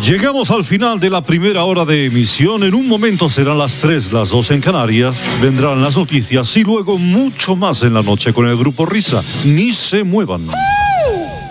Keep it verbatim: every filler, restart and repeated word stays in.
Llegamos al final de la primera hora de emisión. En un momento serán las tres, las dos en Canarias. Vendrán las noticias y luego mucho más en la noche con el Grupo Risa. Ni se muevan.